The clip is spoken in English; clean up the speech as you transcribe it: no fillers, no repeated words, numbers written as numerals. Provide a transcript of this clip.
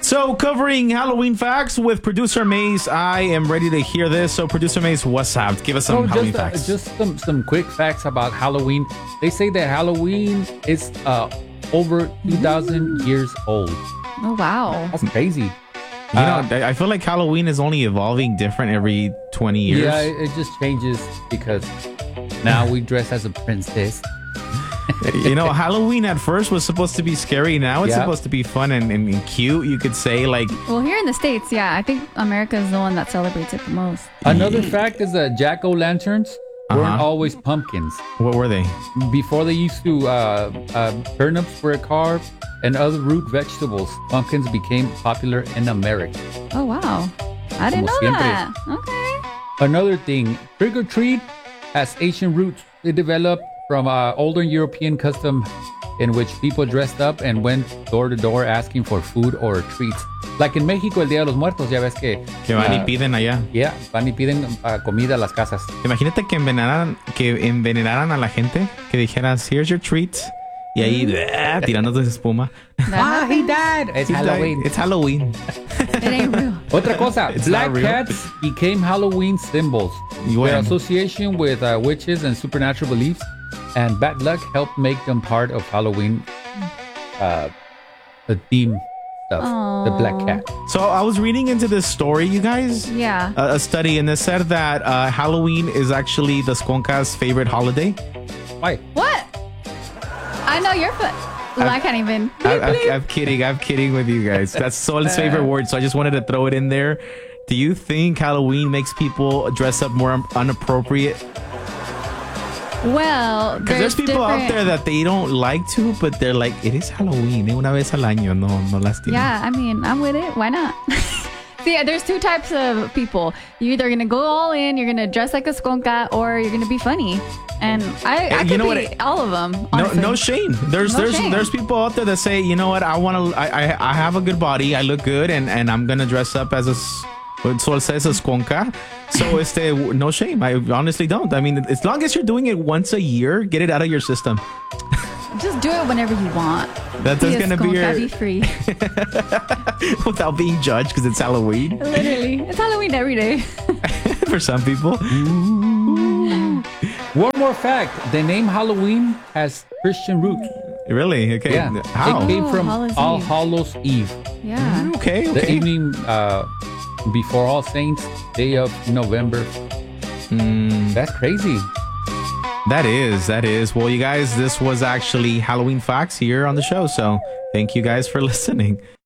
So, covering Halloween facts with producer Mace. I am ready to hear this. So, producer Mace, what's up? Give us some Halloween facts. Just some quick facts about Halloween. They say that Halloween is over 2,000 years old. Oh, wow. That's crazy. You know, I feel like Halloween is only evolving different every 20 years. Yeah, it just changes because now we dress as a princess. You know, Halloween at first was supposed to be scary. Now it's supposed to be fun and cute, you could say. Like, well, here in the States, yeah, I think America is the one that celebrates it the most. Another fact is that jack-o'-lanterns weren't always pumpkins. What were they? Before they used to turnips were carved and other root vegetables. Pumpkins became popular in America. Oh, wow. I didn't know that. Okay. Another thing, trick or treat has ancient roots. They developed from older European custom in which people dressed up and went door to door asking for food or treats. Like in Mexico, el Día de los Muertos, ya ves que van y piden allá. Yeah, van y piden comida a las casas. Imagínate que envenenaran a la gente, que dijeras, here's your treat. Y ahí tirándote espuma. He died. It's Halloween. It's Halloween. It ain't real. Otra cosa, black cats became Halloween symbols. Their association with witches and supernatural beliefs and bad luck helped make them part of Halloween, the theme stuff, the black cat. So I was reading into this story, you guys. Yeah. A study, and it said that Halloween is actually the Skonka's favorite holiday. Why? What? I know your foot. Well, I can't even. I'm kidding with you guys. That's Sol's favorite word, so I just wanted to throw it in there. Do you think Halloween makes people dress up more inappropriate? Well, because there's people out there that they don't like to, but they're like, it is Halloween. Una vez al año, no lastima. Yeah, I mean, I'm with it. Why not? See, there's two types of people. You're either going to go all in, you're going to dress like a skonka, or you're going to be funny. And I could be all of them. No shame. There's people out there that say, you know what, I have a good body, I look good, and I'm going to dress up as what Sol says, a skonka. So no shame. I honestly don't. I mean, as long as you're doing it once a year, get it out of your system. Just do it whenever you want. That's going to be free. Without being judged because it's Halloween. Literally. It's Halloween every day. For some people. One more fact. The name Halloween has Christian roots. Really? Okay. Yeah. How? It came from All Hallows Eve. Yeah. Okay. The evening before All Saints, day of November. That's crazy. That is. Well, you guys, this was actually Halloween Facts here on the show. So thank you guys for listening.